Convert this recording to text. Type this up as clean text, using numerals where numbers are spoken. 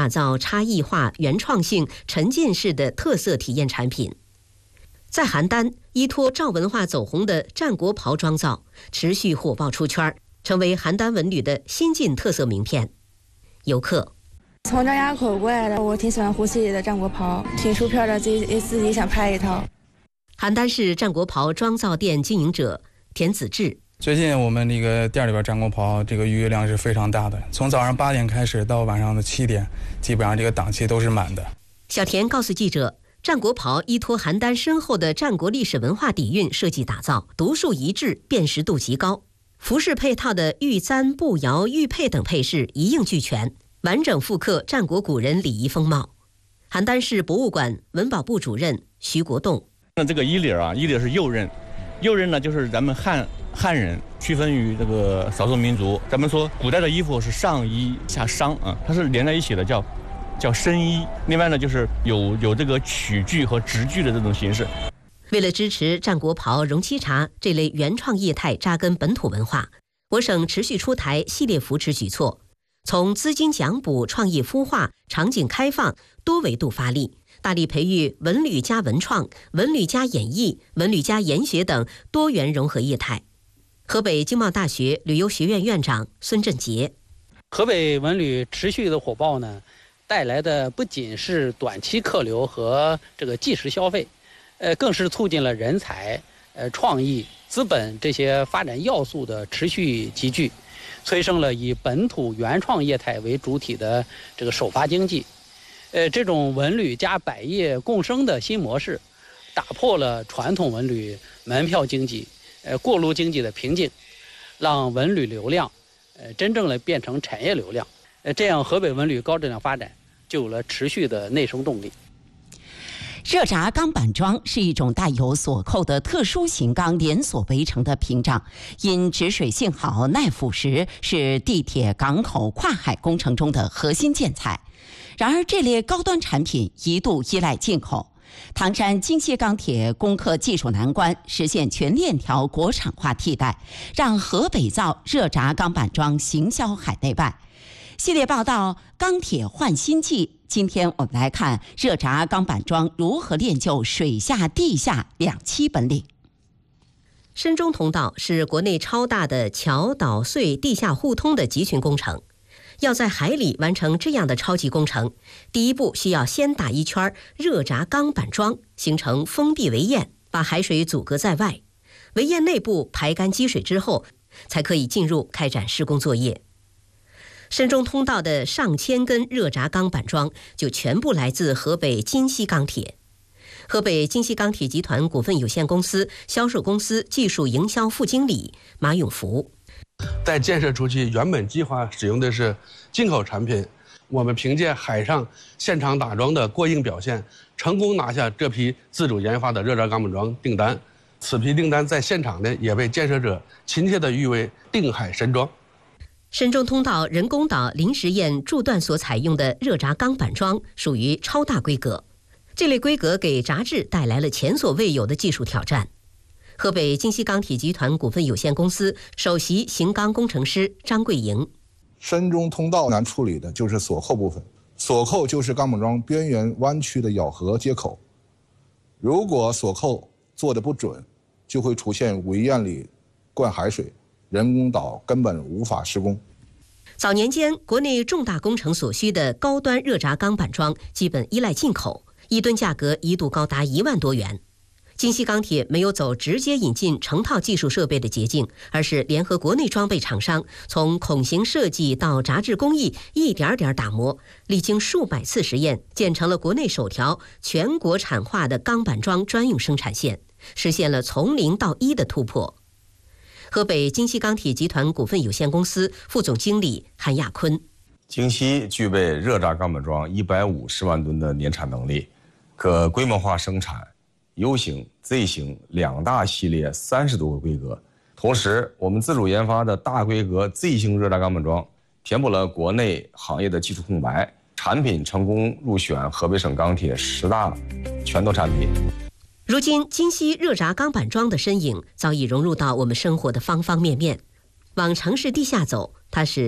打造差异化、原创性、沉浸式的特色体验产品。在邯郸，依托赵文化走红的战国袍妆造持续火爆出圈，成为邯郸文旅的新晋特色名片。游客从张家口过来的，我挺喜欢胡希里的战国袍，挺出片的，自己想拍一套。 邯郸市战国袍妆造店经营者田子志， 最近我们那个店里边战国袍这个预约量是非常大的，从早上8点开始到晚上的7点，基本上这个档期都是满的。 小田告诉记者，战国袍依托邯郸深厚的战国历史文化底蕴设计打造，独树一帜，辨识度极高。服饰配套的玉簪、步摇、玉佩等配饰一应俱全，完整复刻战国古人礼仪风貌。邯郸市博物馆文保部主任徐国栋， 那这个衣领啊，衣领是右衽，右衽呢就是咱们汉人区分于这个少数民族。咱们说古代的衣服是上衣下裳啊，它是连在一起的，叫深衣。另外呢，就是有这个曲裾和直裾的这种形式。 为了支持战国袍、容漆茶这类原创业态扎根本土文化，我省持续出台系列扶持举措，从资金奖补、创意孵化、场景开放多维度发力，大力培育文旅加文创、文旅加演艺、文旅加研学等多元融合业态。河北经贸大学旅游学院院长孙振杰， 河北文旅持续的火爆呢，带来的不仅是短期客流和这个即时消费，更是促进了人才、创意、资本这些发展要素的持续集聚，催生了以本土原创业态为主体的这个首发经济。这种文旅加百业共生的新模式，打破了传统文旅门票经济、过路经济的瓶颈，让文旅流量，真正的变成产业流量。这样河北文旅高质量发展就有了持续的内生动力。 热轧钢板桩是一种带有锁扣的特殊型钢连锁围成的屏障，因止水性好、耐腐蚀，是地铁、港口、跨海工程中的核心建材。然而，这类高端产品一度依赖进口。唐山京西钢铁攻克技术难关，实现全链条国产化替代，让河北造热轧钢板桩行销海内外。系列报道《钢铁换新纪》，今天我们来看热轧钢板桩如何练就水下地下两栖本领。 深中通道是国内超大的桥岛隧地下互通的集群工程。要在海里完成这样的超级工程，第一步需要先打一圈热轧钢板桩，形成封闭围堰，把海水阻隔在外。围堰内部排干积水之后，才可以进入开展施工作业。深中通道的上千根热轧钢板桩就全部来自河北京西钢铁。河北京西钢铁集团股份有限公司销售公司技术营销副经理马永福， 在建设初期，原本计划使用的是进口产品，我们凭借海上现场打桩的过硬表现，成功拿下这批自主研发的热轧钢板桩订单。此批订单在现场呢，也被建设者亲切地誉为定海神桩。 深中通道人工岛临时堰柱段所采用的热轧钢板桩属于超大规格，这类规格给轧制带来了前所未有的技术挑战。河北京西钢铁集团股份有限公司首席型钢工程师张桂莹， 深中通道难处理的就是锁扣部分，锁扣就是钢板桩边缘弯曲的咬合接口，如果锁扣做得不准，就会出现围堰里灌海水，人工岛根本无法施工。 早年间，国内重大工程所需的高端热轧钢板桩基本依赖进口，一吨价格一度高达1万多元。京西钢铁没有走直接引进成套技术设备的捷径，而是联合国内装备厂商，从孔型设计到轧制工艺一点点打磨，历经数百次实验，建成了国内首条全国产化的钢板桩专用生产线，实现了从0到1的突破。河北京西钢铁集团股份有限公司副总经理韩亚坤， 京西具备热轧钢板桩150万吨的年产能力，可规模化生产U 型、Z 型2大系列30多个规格。同时，我们自主研发的大规格 Z 型热轧钢板桩填补了国内行业的技术空白，产品成功入选河北省钢铁10大拳头产品。 如今，京西热轧钢板桩的身影早已融入到我们生活的方方面面。往城市地下走，它是